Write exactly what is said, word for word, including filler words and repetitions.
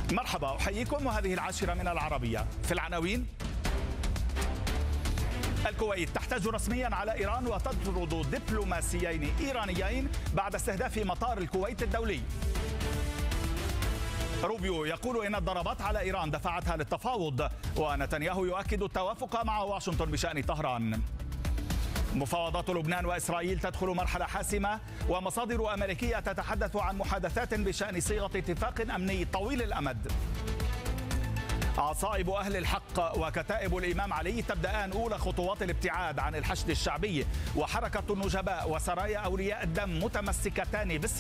مرحبا، أحييكم وهذه العاشرة من العربية. في العناوين: الكويت تحتج رسميا على إيران وتطرد دبلوماسيين إيرانيين بعد استهداف مطار الكويت الدولي. روبيو يقول إن الضربات على إيران دفعتها للتفاوض، ونتنياهو يؤكد التوافق مع واشنطن بشأن طهران. مفاوضات لبنان وإسرائيل تدخل مرحلة حاسمة، ومصادر أمريكية تتحدث عن محادثات بشأن صيغة اتفاق أمني طويل الأمد. عصائب أهل الحق وكتائب الإمام علي تبدأان أولى خطوات الابتعاد عن الحشد الشعبي، وحركة النجباء وسرايا أولياء الدم متمسكتان بالسياسة.